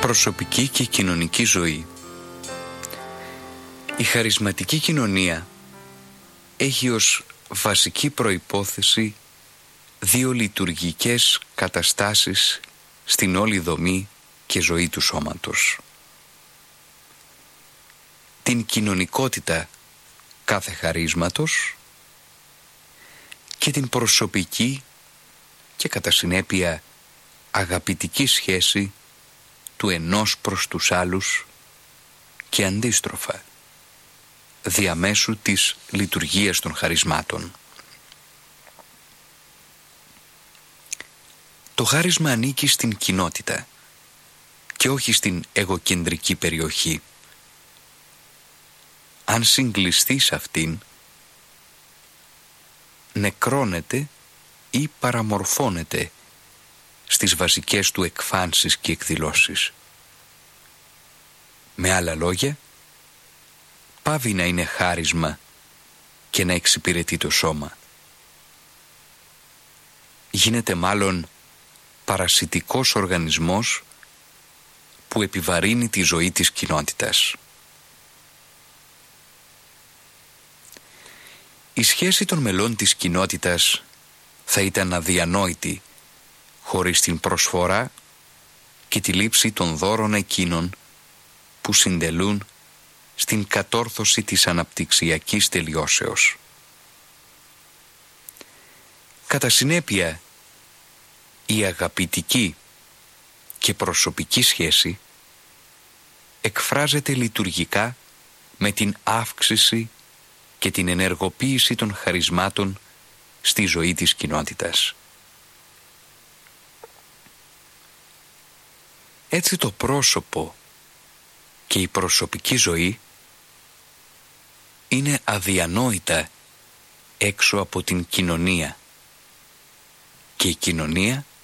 Προσωπική και κοινωνική ζωή. Η χαρισματική κοινωνία έχει ως βασική προϋπόθεση δύο λειτουργικές καταστάσεις στην όλη δομή και ζωή του σώματος. Την κοινωνικότητα κάθε χαρίσματος και την προσωπική και κατά συνέπεια αγαπητική σχέση του ενός προς τους άλλους και αντίστροφα, διαμέσου της λειτουργίας των χαρισμάτων. Το χάρισμα ανήκει στην κοινότητα και όχι στην εγωκεντρική περιοχή. Αν συγκλειστεί σε αυτήν, νεκρώνεται ή παραμορφώνεται στις βασικές του εκφάνσεις και εκδηλώσεις. Με άλλα λόγια, πάβει να είναι χάρισμα και να εξυπηρετεί το σώμα. Γίνεται μάλλον παρασιτικός οργανισμός που επιβαρύνει τη ζωή της κοινότητας. Η σχέση των μελών της κοινότητας θα ήταν αδιανόητη χωρίς την προσφορά και τη λήψη των δώρων εκείνων που συντελούν στην κατόρθωση της αναπτυξιακής τελειώσεως. Κατά συνέπεια, η αγαπητική και προσωπική σχέση εκφράζεται λειτουργικά με την αύξηση και την ενεργοποίηση των χαρισμάτων στη ζωή της κοινότητας. Έτσι το πρόσωπο και η προσωπική ζωή είναι αδιανόητα έξω από την κοινωνία και η κοινωνία